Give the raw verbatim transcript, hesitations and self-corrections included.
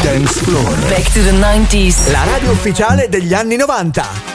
Dance Floor. Back to the nineties. La radio ufficiale degli anni novanta.